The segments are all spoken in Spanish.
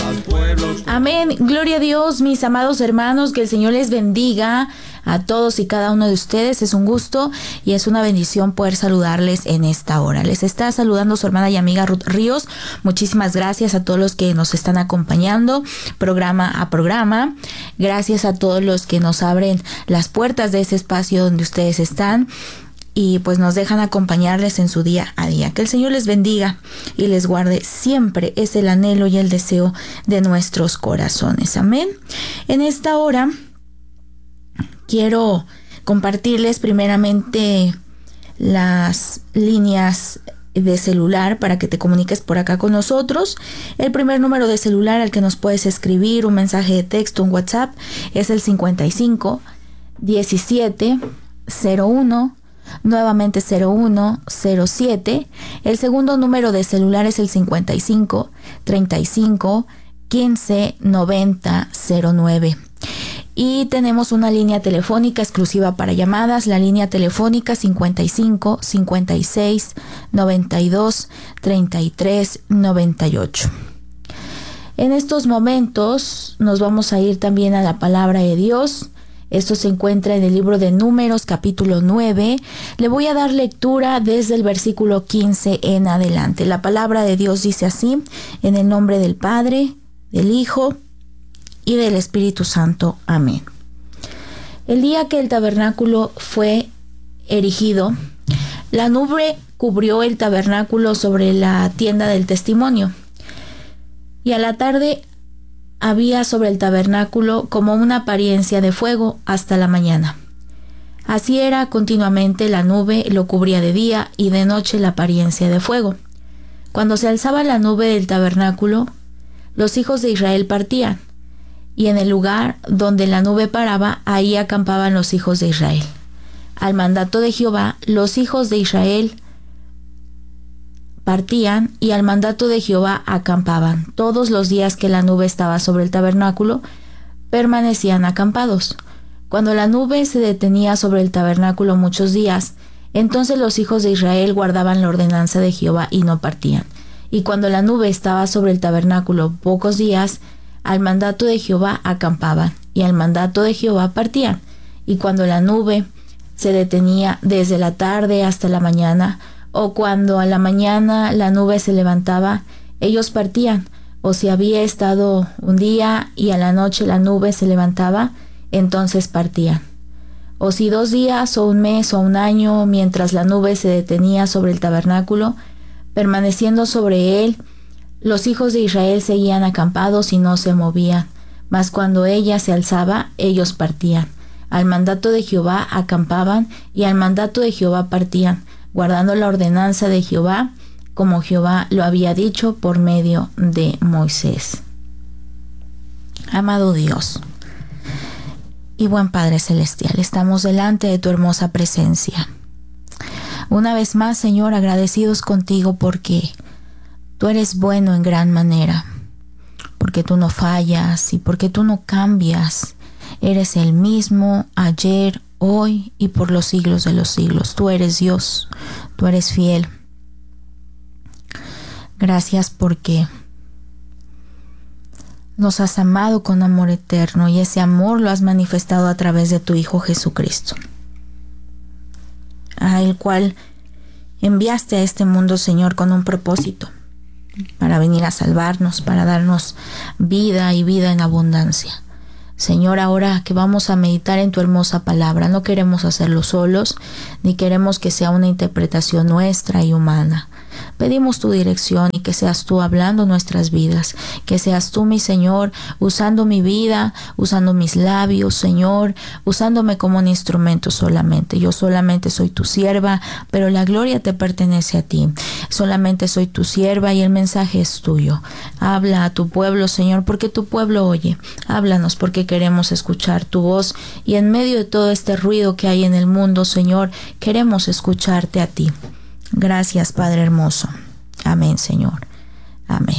Amén. Gloria a Dios, mis amados hermanos, que el Señor les bendiga a todos y cada uno de ustedes. Es un gusto y es una bendición poder saludarles en esta hora. Les está saludando su hermana y amiga Ruth Ríos. Muchísimas gracias a todos los que nos están acompañando programa a programa. Gracias a todos los que nos abren las puertas de ese espacio donde ustedes están y pues nos dejan acompañarles en su día a día. Que el Señor les bendiga y les guarde siempre. Es el anhelo y el deseo de nuestros corazones. Amén. En esta hora quiero compartirles primeramente las líneas de celular para que te comuniques por acá con nosotros. El primer número de celular al que nos puedes escribir un mensaje de texto, un WhatsApp, es el 55 17 01 nuevamente 0107. El segundo número de celular es el 55 35 15 90 09. Y tenemos una línea telefónica exclusiva para llamadas, la línea telefónica 55 56 92 33 98. En estos momentos nos vamos a ir también a la palabra de Dios. Esto se encuentra en el libro de Números, capítulo 9. Le voy a dar lectura desde el versículo 15 en adelante. La palabra de Dios dice así: en el nombre del Padre, del Hijo y del Espíritu Santo. Amén. El día que el tabernáculo fue erigido, la nube cubrió el tabernáculo sobre la tienda del testimonio. Y a la tarde había sobre el tabernáculo como una apariencia de fuego hasta la mañana. Así era continuamente, la nube lo cubría de día y de noche la apariencia de fuego. Cuando se alzaba la nube del tabernáculo, los hijos de Israel partían, y en el lugar donde la nube paraba, ahí acampaban los hijos de Israel. Al mandato de Jehová, los hijos de Israel partían y al mandato de Jehová acampaban. Todos los días que la nube estaba sobre el tabernáculo, permanecían acampados. Cuando la nube se detenía sobre el tabernáculo muchos días, entonces los hijos de Israel guardaban la ordenanza de Jehová y no partían. Y cuando la nube estaba sobre el tabernáculo pocos días, al mandato de Jehová acampaban, y al mandato de Jehová partían. Y cuando la nube se detenía desde la tarde hasta la mañana, o cuando a la mañana la nube se levantaba, ellos partían. O si había estado un día y a la noche la nube se levantaba, entonces partían. O si 2 días o un mes o un año, mientras la nube se detenía sobre el tabernáculo, permaneciendo sobre él, los hijos de Israel seguían acampados y no se movían. Mas cuando ella se alzaba, ellos partían. Al mandato de Jehová acampaban y al mandato de Jehová partían, guardando la ordenanza de Jehová, como Jehová lo había dicho por medio de Moisés. Amado Dios y buen Padre Celestial, estamos delante de tu hermosa presencia. Una vez más, Señor, agradecidos contigo porque tú eres bueno en gran manera, porque tú no fallas y porque tú no cambias. Eres el mismo ayer, hoy y por los siglos de los siglos. Tú eres Dios, tú eres fiel. Gracias porque nos has amado con amor eterno y ese amor lo has manifestado a través de tu Hijo Jesucristo, a el cual enviaste a este mundo, Señor, con un propósito, para venir a salvarnos, para darnos vida y vida en abundancia. Señor, ahora que vamos a meditar en tu hermosa palabra, no queremos hacerlo solos, ni queremos que sea una interpretación nuestra y humana. Pedimos tu dirección y que seas tú hablando nuestras vidas, que seas tú, mi Señor, usando mi vida, usando mis labios, Señor, usándome como un instrumento solamente. Yo solamente soy tu sierva, pero la gloria te pertenece a ti. Solamente soy tu sierva y el mensaje es tuyo. Habla a tu pueblo, Señor, porque tu pueblo oye. Háblanos porque queremos escuchar tu voz y en medio de todo este ruido que hay en el mundo, Señor, queremos escucharte a ti. Gracias, Padre hermoso. Amén, Señor. Amén.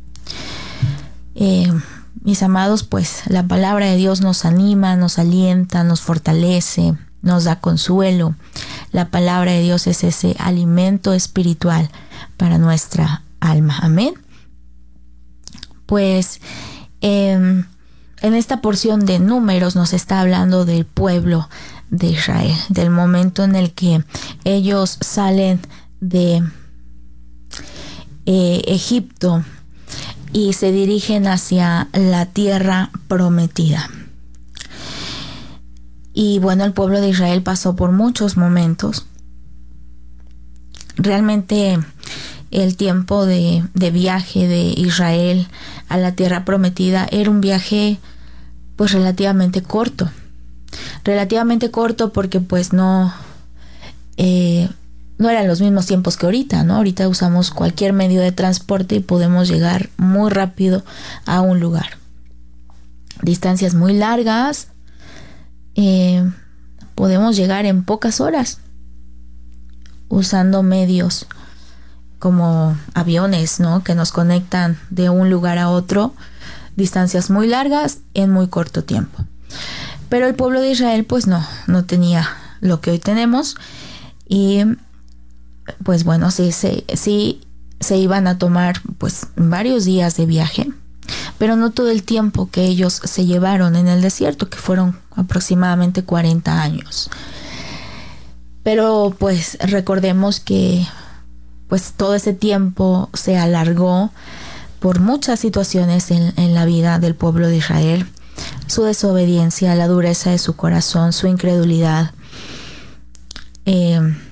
Mis amados, pues la palabra de Dios nos anima, nos alienta, nos fortalece, nos da consuelo. La palabra de Dios es ese alimento espiritual para nuestra alma. Amén. Pues en esta porción de Números nos está hablando del pueblo de Israel, del momento en el que ellos salen de Egipto y se dirigen hacia la tierra prometida. Y bueno, el pueblo de Israel pasó por muchos momentos. Realmente el tiempo de viaje de Israel a la tierra prometida era un viaje pues relativamente corto. Relativamente corto porque pues no eran los mismos tiempos que ahorita, ¿no? Ahorita usamos cualquier medio de transporte y podemos llegar muy rápido a un lugar. Distancias muy largas, podemos llegar en pocas horas usando medios como aviones, ¿no? Que nos conectan de un lugar a otro, distancias muy largas en muy corto tiempo. Pero el pueblo de Israel pues no tenía lo que hoy tenemos y pues bueno, sí se iban a tomar pues varios días de viaje, pero no todo el tiempo que ellos se llevaron en el desierto, que fueron aproximadamente 40 años. Pero pues recordemos que pues todo ese tiempo se alargó por muchas situaciones en la vida del pueblo de Israel. Su desobediencia, la dureza de su corazón, su incredulidad, el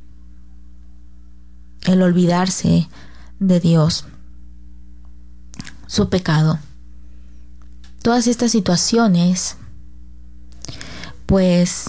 olvidarse de Dios, su pecado. Todas estas situaciones pues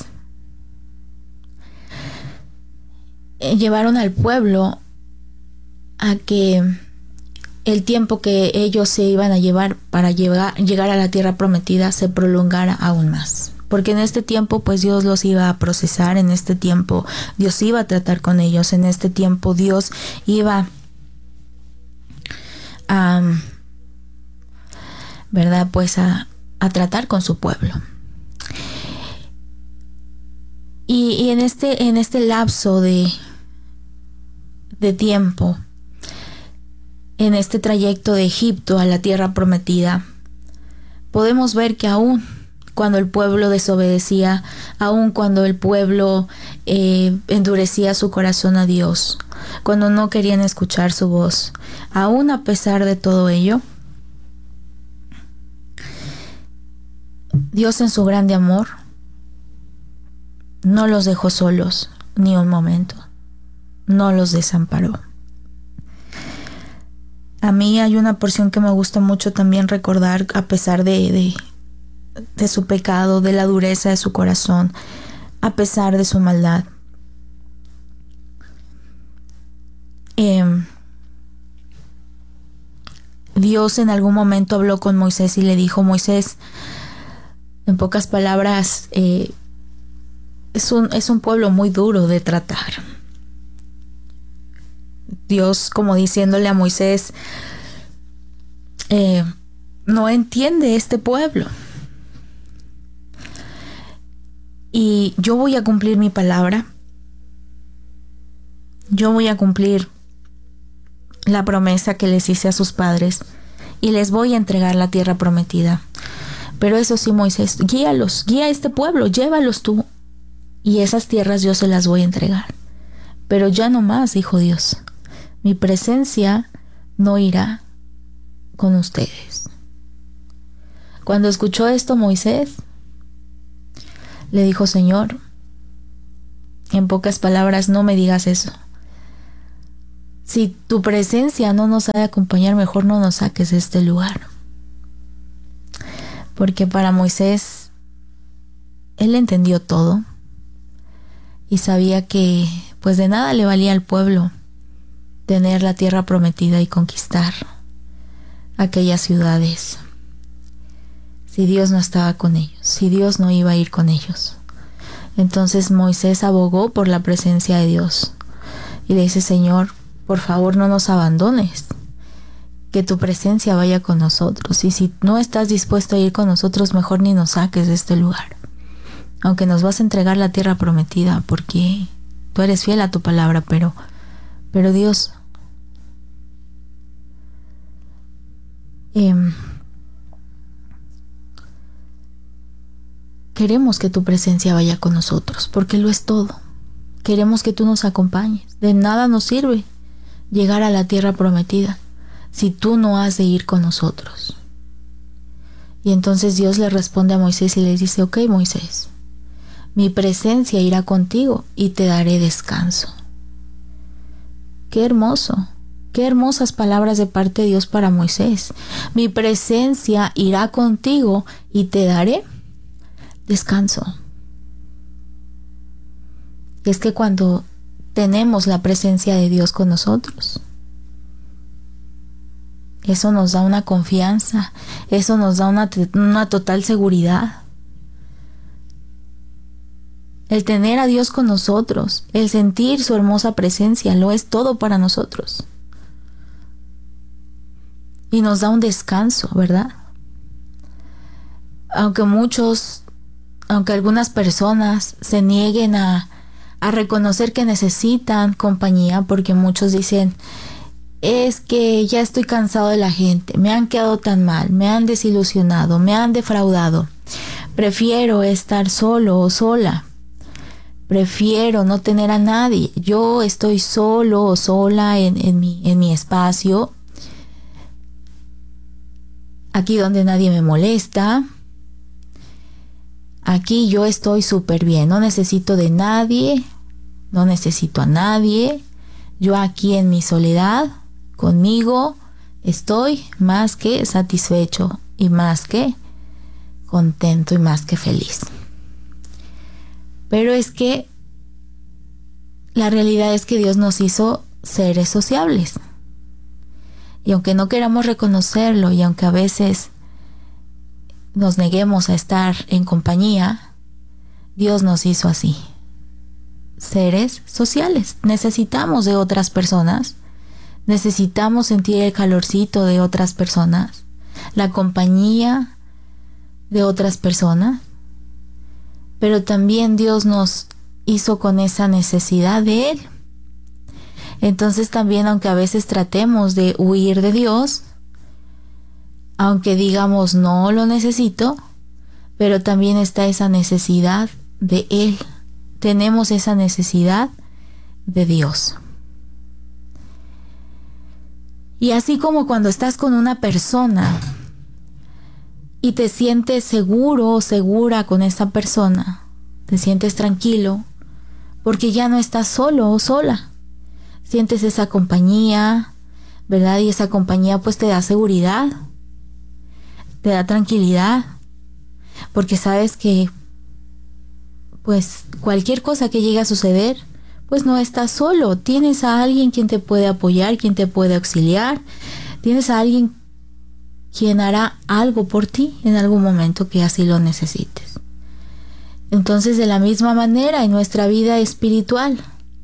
llevaron al pueblo a que el tiempo que ellos se iban a llevar para llegar a la tierra prometida se prolongara aún más. Porque en este tiempo pues Dios los iba a procesar, en este tiempo Dios iba a tratar con ellos, en este tiempo Dios iba a, ¿verdad? Pues a tratar con su pueblo. Y en este lapso de tiempo, en este trayecto de Egipto a la tierra prometida, podemos ver que aún cuando el pueblo desobedecía, aún cuando el pueblo endurecía su corazón a Dios, cuando no querían escuchar su voz, aún a pesar de todo ello, Dios en su grande amor no los dejó solos ni un momento, no los desamparó. A mí hay una porción que me gusta mucho también recordar, a pesar de su pecado, de la dureza de su corazón, a pesar de su maldad. Dios en algún momento habló con Moisés y le dijo: Moisés, en pocas palabras, es un pueblo muy duro de tratar. Dios como diciéndole a Moisés, no entiende este pueblo. Y yo voy a cumplir mi palabra. Yo voy a cumplir la promesa que les hice a sus padres y les voy a entregar la tierra prometida. Pero eso sí, Moisés, guía a este pueblo, llévalos tú. Y esas tierras yo se las voy a entregar. Pero ya no más, dijo Dios. Mi presencia no irá con ustedes. Cuando escuchó esto Moisés, le dijo: Señor, en pocas palabras, no me digas eso. Si tu presencia no nos ha de acompañar, mejor no nos saques de este lugar. Porque para Moisés, él entendió todo y sabía que pues de nada le valía al pueblo tener la tierra prometida y conquistar aquellas ciudades si Dios no estaba con ellos, si Dios no iba a ir con ellos. Entonces Moisés abogó por la presencia de Dios y le dice: Señor, por favor no nos abandones, que tu presencia vaya con nosotros, y si no estás dispuesto a ir con nosotros, mejor ni nos saques de este lugar, aunque nos vas a entregar la tierra prometida, porque tú eres fiel a tu palabra, pero Dios, queremos que tu presencia vaya con nosotros, porque lo es todo. Queremos que tú nos acompañes. De nada nos sirve llegar a la tierra prometida si tú no has de ir con nosotros. Y entonces Dios le responde a Moisés y le dice: ok, Moisés, mi presencia irá contigo y te daré descanso. Qué hermoso, qué hermosas palabras de parte de Dios para Moisés. Mi presencia irá contigo y te daré descanso. Y es que cuando tenemos la presencia de Dios con nosotros, eso nos da una confianza, eso nos da una total seguridad. El tener a Dios con nosotros, el sentir su hermosa presencia, lo es todo para nosotros. Y nos da un descanso, ¿verdad? Aunque algunas personas se nieguen a reconocer que necesitan compañía, porque muchos dicen: es que ya estoy cansado de la gente, me han quedado tan mal, me han desilusionado, me han defraudado. Prefiero estar solo o sola. Prefiero no tener a nadie. Yo estoy solo o sola en mi espacio, aquí donde nadie me molesta. Aquí yo estoy súper bien, no necesito de nadie, no necesito a nadie. Yo aquí en mi soledad, conmigo, estoy más que satisfecho y más que contento y más que feliz. Pero es que la realidad es que Dios nos hizo seres sociables. Y aunque no queramos reconocerlo, y aunque a veces nos neguemos a estar en compañía, Dios nos hizo así. Seres sociales. Necesitamos de otras personas. Necesitamos sentir el calorcito de otras personas, la compañía de otras personas. Pero también Dios nos hizo con esa necesidad de Él. Entonces también, aunque a veces tratemos de huir de Dios, aunque digamos no lo necesito, pero también está esa necesidad de Él. Tenemos esa necesidad de Dios. Y así como cuando estás con una persona y te sientes seguro o segura con esa persona, te sientes tranquilo porque ya no estás solo o sola. Sientes esa compañía, ¿verdad? Y esa compañía pues te da seguridad, te da tranquilidad, porque sabes que pues cualquier cosa que llegue a suceder, pues no estás solo. Tienes a alguien quien te puede apoyar, quien te puede auxiliar. Tienes a alguien quien hará algo por ti en algún momento que así lo necesites. Entonces, de la misma manera, en nuestra vida espiritual,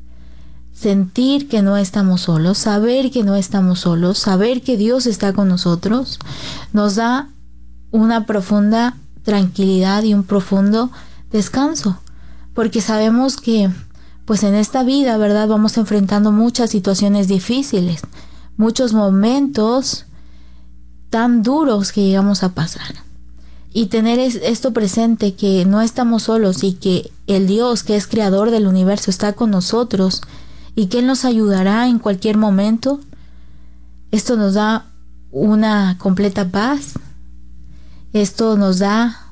sentir que no estamos solos, saber que no estamos solos, saber que Dios está con nosotros, nos da una profunda tranquilidad y un profundo descanso, porque sabemos que pues en esta vida, ¿verdad?, vamos enfrentando muchas situaciones difíciles, muchos momentos tan duros que llegamos a pasar. Y tener esto presente, que no estamos solos y que el Dios que es creador del universo está con nosotros y que Él nos ayudará en cualquier momento, esto nos da una completa paz. Esto nos da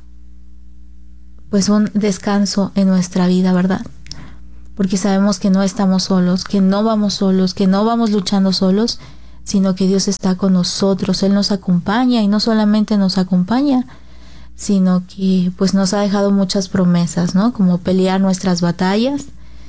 pues un descanso en nuestra vida, ¿verdad? Porque sabemos que no estamos solos, que no vamos solos, que no vamos luchando solos, sino que Dios está con nosotros. Él nos acompaña, y no solamente nos acompaña, sino que pues nos ha dejado muchas promesas, ¿no? Como pelear nuestras batallas.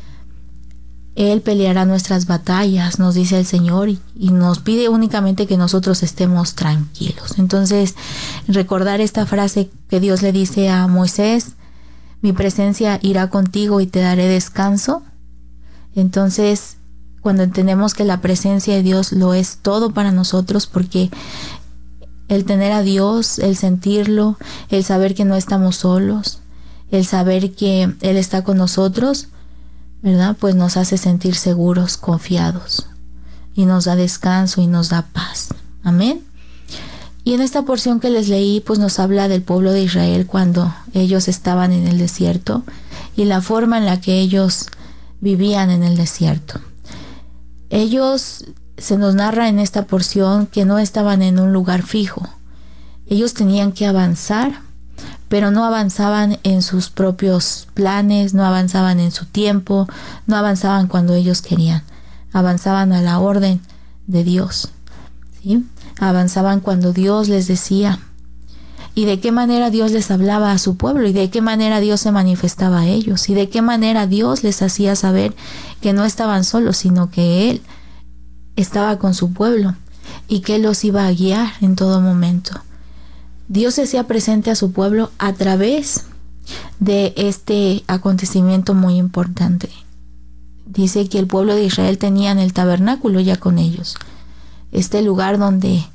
Él peleará nuestras batallas, nos dice el Señor, y nos pide únicamente que nosotros estemos tranquilos. Entonces, recordar esta frase que Dios le dice a Moisés: mi presencia irá contigo y te daré descanso. Entonces, cuando entendemos que la presencia de Dios lo es todo para nosotros, porque el tener a Dios, el sentirlo, el saber que no estamos solos, el saber que Él está con nosotros, ¿verdad?, pues nos hace sentir seguros, confiados, y nos da descanso y nos da paz. Amén. Y en esta porción que les leí, pues nos habla del pueblo de Israel cuando ellos estaban en el desierto y la forma en la que ellos vivían en el desierto. Ellos, se nos narra en esta porción, que no estaban en un lugar fijo. Ellos tenían que avanzar, pero no avanzaban en sus propios planes, no avanzaban en su tiempo, no avanzaban cuando ellos querían. Avanzaban a la orden de Dios, ¿sí? Avanzaban cuando Dios les decía. Y de qué manera Dios les hablaba a su pueblo, y de qué manera Dios se manifestaba a ellos, y de qué manera Dios les hacía saber que no estaban solos, sino que Él estaba con su pueblo y que Él los iba a guiar en todo momento. Dios se hacía presente a su pueblo a través de este acontecimiento muy importante. Dice que el pueblo de Israel tenían el tabernáculo ya con ellos. Este lugar donde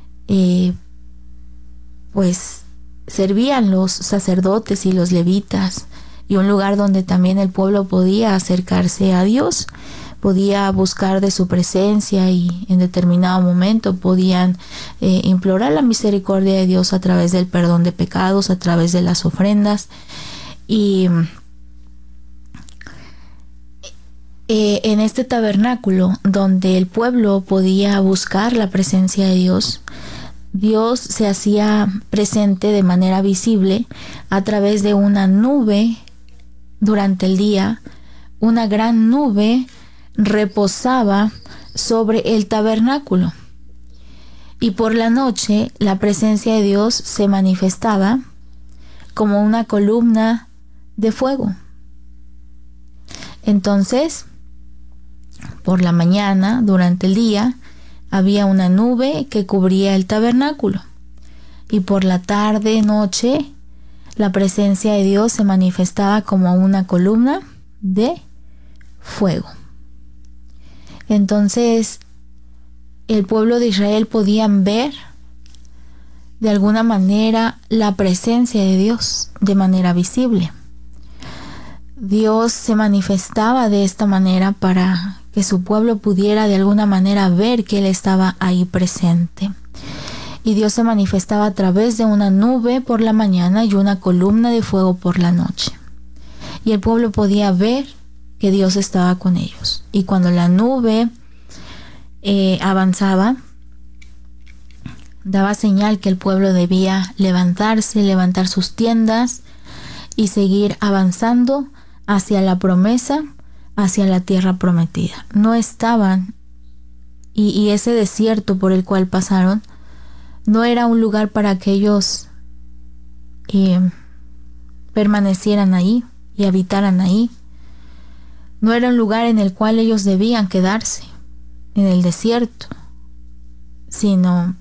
pues servían los sacerdotes y los levitas, y un lugar donde también el pueblo podía acercarse a Dios, podía buscar de su presencia, y en determinado momento podían implorar la misericordia de Dios a través del perdón de pecados, a través de las ofrendas. Y en este tabernáculo donde el pueblo podía buscar la presencia de Dios, Dios se hacía presente de manera visible a través de una nube durante el día. Una gran nube reposaba sobre el tabernáculo, y por la noche la presencia de Dios se manifestaba como una columna de fuego. Entonces, por la mañana, durante el día, había una nube que cubría el tabernáculo, y por la tarde, noche, la presencia de Dios se manifestaba como una columna de fuego. Entonces, el pueblo de Israel podían ver de alguna manera la presencia de Dios de manera visible. Dios se manifestaba de esta manera para que su pueblo pudiera de alguna manera ver que Él estaba ahí presente. Y Dios se manifestaba a través de una nube por la mañana y una columna de fuego por la noche. Y el pueblo podía ver que Dios estaba con ellos. Y cuando la nube avanzaba, daba señal que el pueblo debía levantarse, levantar sus tiendas y seguir avanzando hacia la promesa, hacia la tierra prometida. No estaban, y ese desierto por el cual pasaron no era un lugar para que ellos permanecieran ahí y habitaran ahí. No era un lugar en el cual ellos debían quedarse en el desierto, sino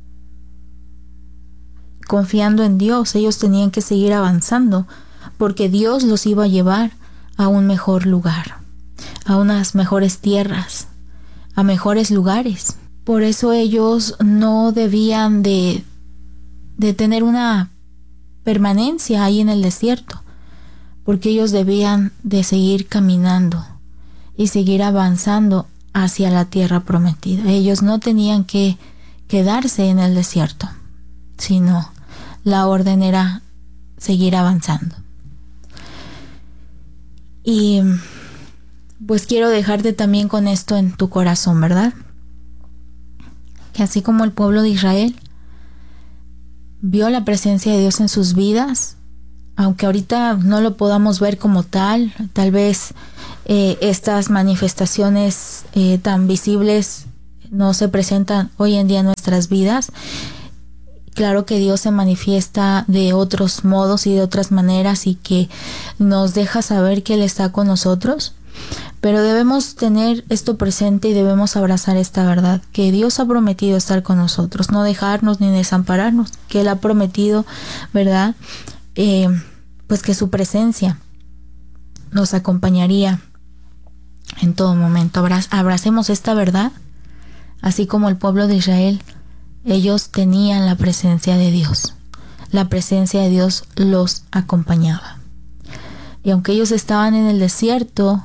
confiando en Dios. Ellos tenían que seguir avanzando, porque Dios los iba a llevar a un mejor lugar, a unas mejores tierras, a mejores lugares. Por eso ellos no debían de tener una permanencia ahí en el desierto, porque ellos debían de seguir caminando y seguir avanzando hacia la tierra prometida. Ellos no tenían que quedarse en el desierto, sino la orden era seguir avanzando. Y pues quiero dejarte también con esto en tu corazón, ¿verdad? Que así como el pueblo de Israel vio la presencia de Dios en sus vidas, aunque ahorita no lo podamos ver como tal vez estas manifestaciones tan visibles no se presentan hoy en día en nuestras vidas. Claro que Dios se manifiesta de otros modos y de otras maneras, y que nos deja saber que Él está con nosotros, pero debemos tener esto presente y debemos abrazar esta verdad, que Dios ha prometido estar con nosotros, no dejarnos ni desampararnos, que Él ha prometido, ¿verdad? Pues que su presencia nos acompañaría en todo momento. Abracemos esta verdad, así como el pueblo de Israel. Ellos tenían la presencia de Dios. La presencia de Dios los acompañaba. Y aunque ellos estaban en el desierto,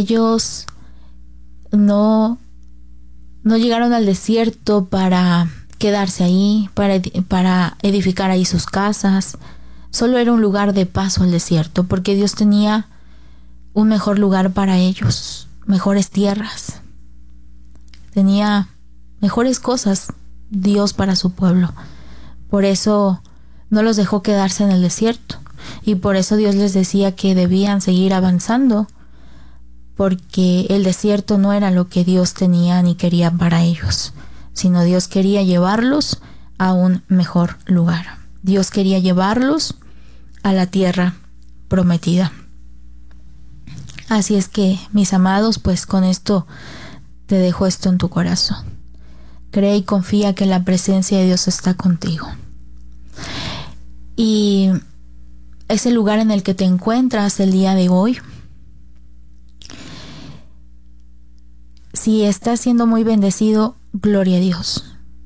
ellos no llegaron al desierto para quedarse ahí, para edificar ahí sus casas. Solo era un lugar de paso al desierto, porque Dios tenía un mejor lugar para ellos, mejores tierras. Tenía mejores cosas Dios para su pueblo. Por eso no los dejó quedarse en el desierto. Y por eso Dios les decía que debían seguir avanzando, porque el desierto no era lo que Dios tenía ni quería para ellos, sino Dios quería llevarlos a un mejor lugar. Dios quería llevarlos a la tierra prometida. Así es que, mis amados, pues con esto te dejo esto en tu corazón. Cree y confía que la presencia de Dios está contigo. Y ese lugar en el que te encuentras el día de hoy, si estás siendo muy bendecido, gloria a Dios.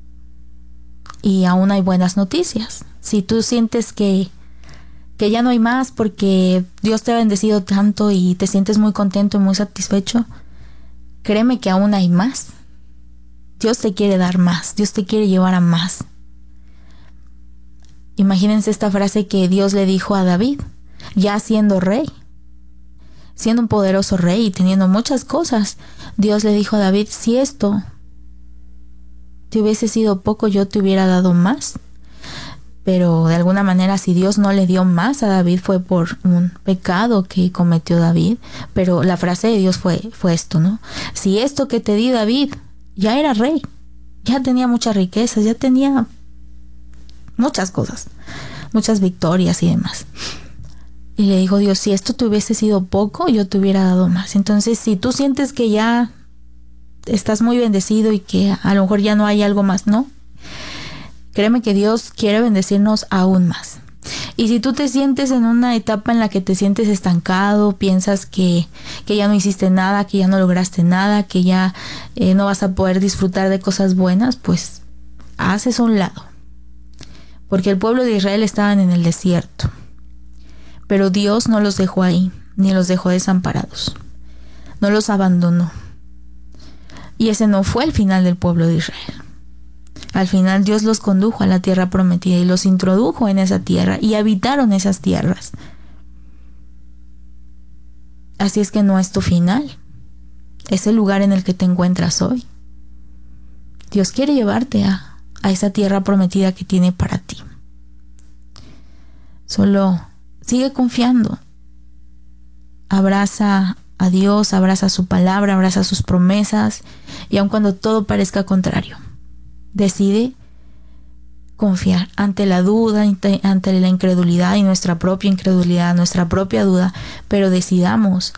Y aún hay buenas noticias. Si tú sientes que ya no hay más porque Dios te ha bendecido tanto y te sientes muy contento y muy satisfecho, créeme que aún hay más. Dios te quiere dar más. Dios te quiere llevar a más. Imagínense esta frase que Dios le dijo a David, ya siendo rey, siendo un poderoso rey y teniendo muchas cosas. Dios le dijo a David, si esto te hubiese sido poco, yo te hubiera dado más. Pero de alguna manera, si Dios no le dio más a David, fue por un pecado que cometió David. Pero la frase de Dios fue esto, ¿no? Si esto que te di, David, ya era rey, ya tenía muchas riquezas, ya tenía muchas cosas, muchas victorias y demás. Y le dijo Dios, si esto te hubiese sido poco, yo te hubiera dado más. Entonces, si tú sientes que ya estás muy bendecido y que a lo mejor ya no hay algo más, ¿no? Créeme que Dios quiere bendecirnos aún más. Y si tú te sientes en una etapa en la que te sientes estancado, piensas que ya no hiciste nada, que ya no lograste nada, que ya no vas a poder disfrutar de cosas buenas, pues haces a un lado. Porque el pueblo de Israel estaban en el desierto. Pero Dios no los dejó ahí, ni los dejó desamparados. No los abandonó. Y ese no fue el final del pueblo de Israel. Al final Dios los condujo a la tierra prometida y los introdujo en esa tierra y habitaron esas tierras. Así es que no es tu final. Es el lugar en el que te encuentras hoy. Dios quiere llevarte a esa tierra prometida que tiene para ti. Solo sigue confiando. Abraza a Dios, abraza su palabra, abraza sus promesas, y aun cuando todo parezca contrario, decide confiar ante la duda, ante la incredulidad y nuestra propia incredulidad, nuestra propia duda, pero decidamos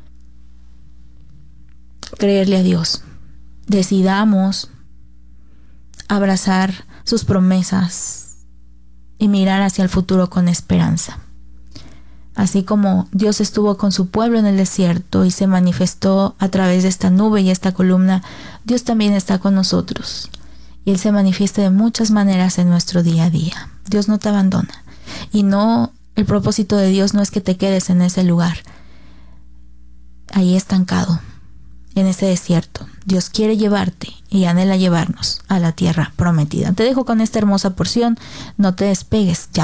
creerle a Dios. Decidamos abrazar sus promesas y mirar hacia el futuro con esperanza. Así como Dios estuvo con su pueblo en el desierto y se manifestó a través de esta nube y esta columna, Dios también está con nosotros. Y Él se manifiesta de muchas maneras en nuestro día a día. Dios no te abandona. Y no, el propósito de Dios no es que te quedes en ese lugar, ahí estancado, en ese desierto. Dios quiere llevarte y anhela llevarnos a la tierra prometida. Te dejo con esta hermosa porción. No te despegues. Ya